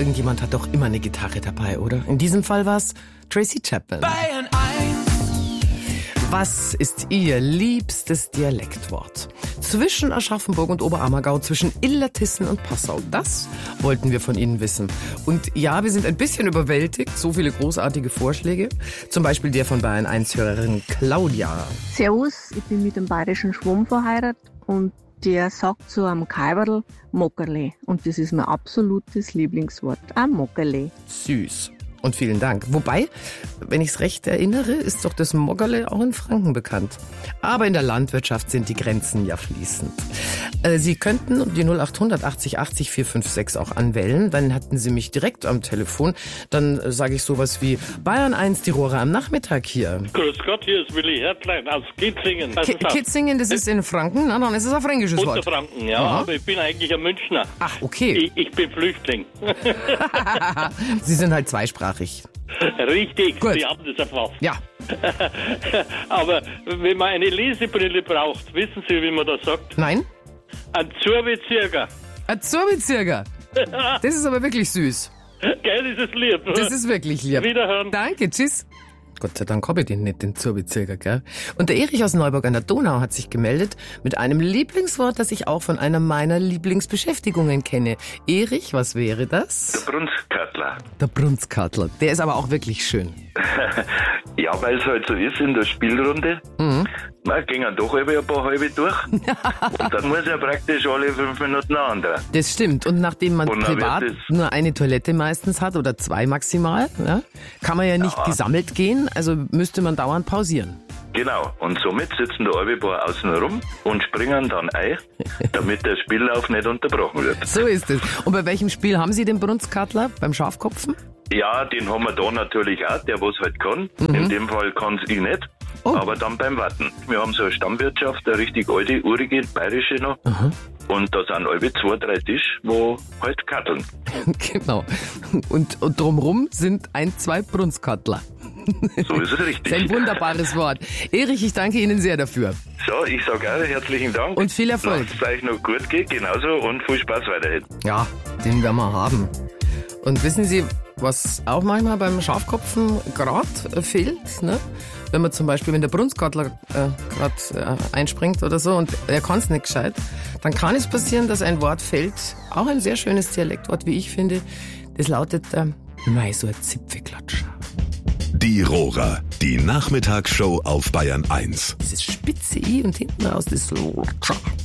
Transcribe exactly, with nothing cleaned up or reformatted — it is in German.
irgendjemand hat doch immer eine Gitarre dabei, oder? In diesem Fall war es Tracy Chapman. Bayern eins. Was ist Ihr liebstes Dialektwort? Zwischen Aschaffenburg und Oberammergau, zwischen Illertissen und Passau. Das wollten wir von Ihnen wissen. Und ja, wir sind ein bisschen überwältigt. So viele großartige Vorschläge. Zum Beispiel der von Bayern eins Hörerin Claudia. Servus, ich bin mit einem bayerischen Schwamm verheiratet und der sagt zu einem Kaiberl Mockerle. Und das ist mein absolutes Lieblingswort. Ein Mockerle. Süß. Und vielen Dank. Wobei, wenn ich es recht erinnere, ist doch das Moggerle auch in Franken bekannt. Aber in der Landwirtschaft sind die Grenzen ja fließend. Äh, Sie könnten die null acht hundert achtzig achtzig vier fünf sechs auch anwählen. Dann hatten Sie mich direkt am Telefon. Dann äh, sage ich sowas wie Bayern eins, die Rohre am Nachmittag hier. Grüß Gott, hier ist Willi Hertlein aus Kitzingen. Ki- Kitzingen, das ist in Franken? Na, dann ist es ein fränkisches Wort. Unterfranken, ja, Aha. aber ich bin eigentlich ein Münchner. Ach, okay. Ich, ich bin Flüchtling. Sie sind halt zweisprachig. Richtig, Gut. Sie haben das erfasst. Ja. Aber wenn man eine Lesebrille braucht, wissen Sie, wie man das sagt? Nein? Ein Zurbezirger. Ein Zurbezirger. Das ist aber wirklich süß. Geil, ist es lieb. Das ist wirklich lieb. Wiederhören. Danke, tschüss. Gott sei Dank habe ich den nicht, den Zurbezirger, gell? Und der Erich aus Neuburg an der Donau hat sich gemeldet mit einem Lieblingswort, das ich auch von einer meiner Lieblingsbeschäftigungen kenne. Erich, was wäre das? Der Brunskatler. Der Brunskatler. Der ist aber auch wirklich schön. Ja, weil es halt so ist in der Spielrunde. Mhm. Man gehen doch ein paar halbe durch. Und dann muss ja praktisch alle fünf Minuten ein anderer. Das stimmt. Und nachdem man Und dann privat wird nur eine Toilette meistens hat oder zwei maximal, ja, kann man ja nicht Ja. gesammelt gehen, also müsste man dauernd pausieren. Genau. Und somit sitzen da alle paar außen rum und springen dann ein, damit der Spiellauf nicht unterbrochen wird. So ist es. Und bei welchem Spiel haben Sie den Brunskatler? Beim Schafkopfen? Ja, den haben wir da natürlich auch, der was halt kann. Mhm. In dem Fall kann es ich nicht. Oh. Aber dann beim Warten. Wir haben so eine Stammwirtschaft, eine richtig alte, urige, bayerische noch. Aha. Und da sind alle zwei, drei Tisch, wo halt katteln. Genau. Und, und drumrum sind ein, zwei Brunskatler. So ist es Das ist ein richtig. wunderbares Wort. Erich, ich danke Ihnen sehr dafür. So, ich sage auch herzlichen Dank. Und viel Erfolg. Lasst es euch noch gut gehen, genauso, und viel Spaß weiterhin. Ja, den werden wir haben. Und wissen Sie, was auch manchmal beim Schafkopfen gerade äh, fehlt? Ne? Wenn man zum Beispiel, wenn der Brunskatler äh, gerade äh, einspringt oder so und er kann es nicht gescheit, dann kann es passieren, dass ein Wort fällt, auch ein sehr schönes Dialektwort, wie ich finde. Das lautet, äh, mei, so ein Zipfelklatscher. Die Rohrer, die Nachmittagsshow auf Bayern eins. Dieses spitze I und hinten raus das so.